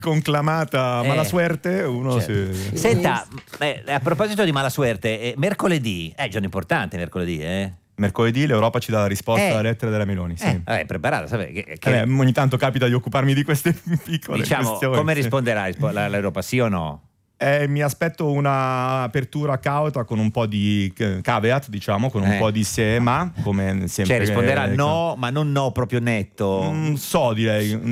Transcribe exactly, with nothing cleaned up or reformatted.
conclamata Eh, mala suerte, uno certo. si... Senta, eh, a proposito di mala suerte, eh, mercoledì è giorno importante, mercoledì, eh? Mercoledì l'Europa ci dà la risposta Eh. alla lettera della Meloni. Sì. Eh, vabbè, preparata, sapete che, che- Eh, ogni tanto capita di occuparmi di queste piccole diciamo, questioni. come sì. risponderà rispo- la- l'Europa, sì o no? Eh, mi aspetto una apertura cauta con un po' di caveat, diciamo, con un Eh. po' di se, ma come sempre. Cioè risponderà eh, no, ma non no proprio netto. Mm, so, direi.